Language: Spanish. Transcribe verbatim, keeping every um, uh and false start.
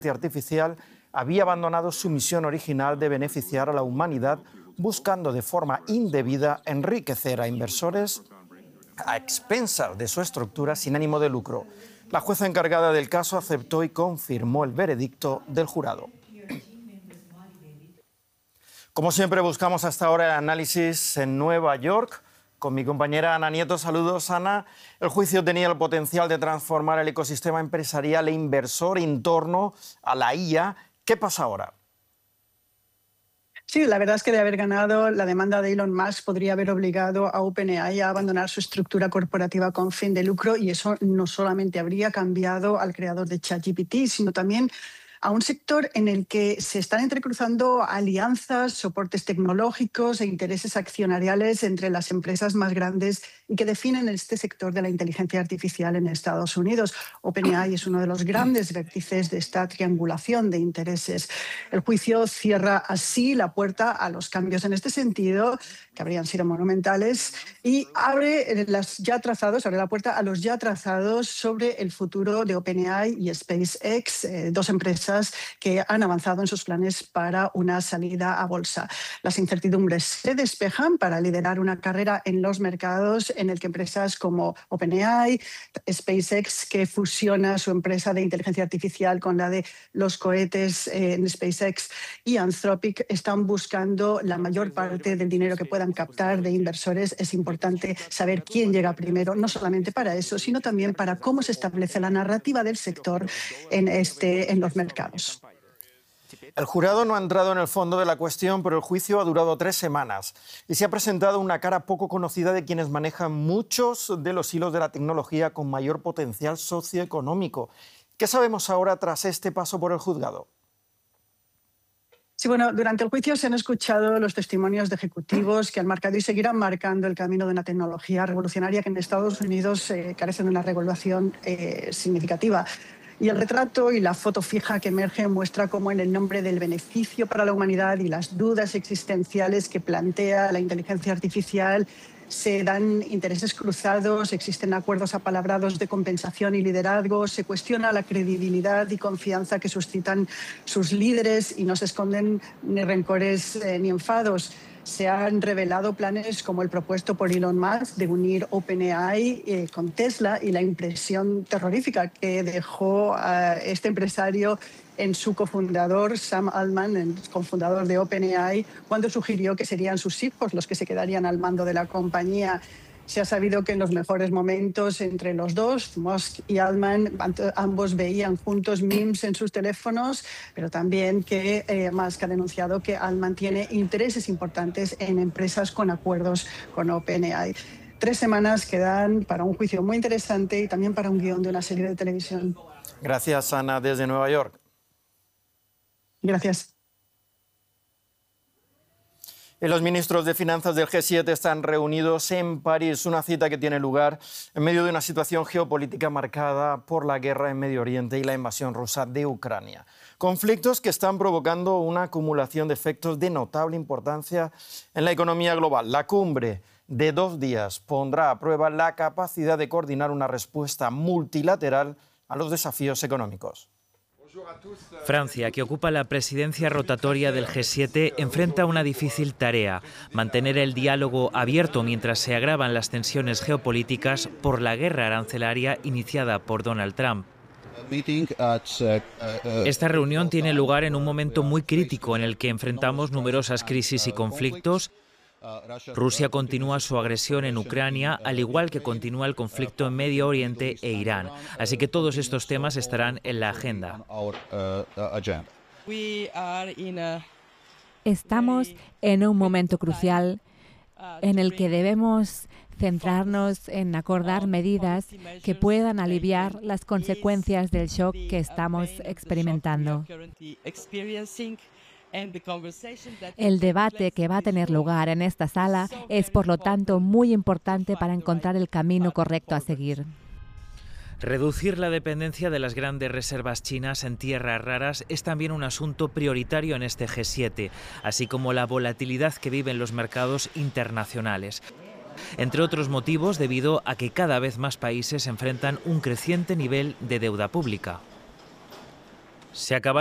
artificial había abandonado su misión original de beneficiar a la humanidad, buscando de forma indebida enriquecer a inversores a expensas de su estructura sin ánimo de lucro. La jueza encargada del caso aceptó y confirmó el veredicto del jurado. Como siempre, buscamos hasta ahora el análisis en Nueva York. Con mi compañera Ana Nieto. Saludos, Ana. El juicio tenía el potencial de transformar el ecosistema empresarial e inversor en torno a la I A. ¿Qué pasa ahora? Sí, la verdad es que de haber ganado la demanda de Elon Musk podría haber obligado a OpenAI a abandonar su estructura corporativa con fin de lucro, y eso no solamente habría cambiado al creador de ChatGPT, sino también a un sector en el que se están entrecruzando alianzas, soportes tecnológicos e intereses accionariales entre las empresas más grandes y que definen este sector de la inteligencia artificial en Estados Unidos. OpenAI es uno de los grandes vértices de esta triangulación de intereses. El juicio cierra así la puerta a los cambios en este sentido, que habrían sido monumentales, y abre las ya trazados, abre la puerta a los ya trazados sobre el futuro de OpenAI y SpaceX, eh, dos empresas que han avanzado en sus planes para una salida a bolsa. Las incertidumbres se despejan para liderar una carrera en los mercados en el que empresas como OpenAI, SpaceX, que fusiona su empresa de inteligencia artificial con la de los cohetes en SpaceX, y Anthropic están buscando la mayor parte del dinero que puedan captar de inversores. Es importante saber quién llega primero, no solamente para eso, sino también para cómo se establece la narrativa del sector en, este, en los mercados. El jurado no ha entrado en el fondo de la cuestión, pero el juicio ha durado tres semanas y se ha presentado una cara poco conocida de quienes manejan muchos de los hilos de la tecnología con mayor potencial socioeconómico. ¿Qué sabemos ahora tras este paso por el juzgado? Sí, bueno, durante el juicio se han escuchado los testimonios de ejecutivos que han marcado y seguirán marcando el camino de una tecnología revolucionaria que en Estados Unidos eh, carece de una regulación eh, significativa. Y el retrato y la foto fija que emerge muestra cómo en el nombre del beneficio para la humanidad y las dudas existenciales que plantea la inteligencia artificial se dan intereses cruzados, existen acuerdos apalabrados de compensación y liderazgo, se cuestiona la credibilidad y confianza que suscitan sus líderes y no se esconden ni rencores eh, ni enfados. Se han revelado planes como el propuesto por Elon Musk de unir OpenAI eh, con Tesla, y la impresión terrorífica que dejó a este empresario en su cofundador, Sam Altman, el cofundador de OpenAI, cuando sugirió que serían sus hijos los que se quedarían al mando de la compañía. Se ha sabido que en los mejores momentos entre los dos, Musk y Altman, ambos veían juntos memes en sus teléfonos, pero también que eh, Musk ha denunciado que Altman tiene intereses importantes en empresas con acuerdos con OpenAI. Tres semanas quedan para un juicio muy interesante y también para un guión de una serie de televisión. Gracias, Ana, desde Nueva York. Gracias. Y los ministros de Finanzas del G siete están reunidos en París, una cita que tiene lugar en medio de una situación geopolítica marcada por la guerra en Medio Oriente y la invasión rusa de Ucrania. Conflictos que están provocando una acumulación de efectos de notable importancia en la economía global. La cumbre de dos días pondrá a prueba la capacidad de coordinar una respuesta multilateral a los desafíos económicos. Francia, que ocupa la presidencia rotatoria del G siete, enfrenta una difícil tarea: mantener el diálogo abierto mientras se agravan las tensiones geopolíticas por la guerra arancelaria iniciada por Donald Trump. Esta reunión tiene lugar en un momento muy crítico en el que enfrentamos numerosas crisis y conflictos. Rusia continúa su agresión en Ucrania, al igual que continúa el conflicto en Medio Oriente e Irán. Así que todos estos temas estarán en la agenda. Estamos en un momento crucial en el que debemos centrarnos en acordar medidas que puedan aliviar las consecuencias del shock que estamos experimentando. El debate que va a tener lugar en esta sala es, por lo tanto, muy importante para encontrar el camino correcto a seguir. Reducir la dependencia de las grandes reservas chinas en tierras raras es también un asunto prioritario en este G siete, así como la volatilidad que viven los mercados internacionales. Entre otros motivos, debido a que cada vez más países enfrentan un creciente nivel de deuda pública. Se acaba